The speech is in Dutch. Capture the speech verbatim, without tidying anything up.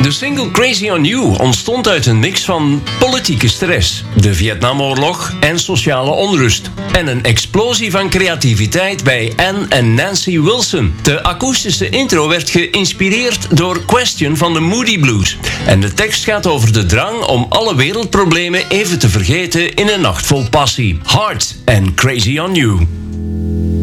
De single Crazy on You ontstond uit een mix van politieke stress, de Vietnamoorlog en sociale onrust. En een explosie van creativiteit bij Anne en Nancy Wilson. De akoestische intro werd geïnspireerd door Question van de Moody Blues. En de tekst gaat over de drang om alle wereldproblemen even te vergeten in een nacht vol passie. Heart and Crazy on You.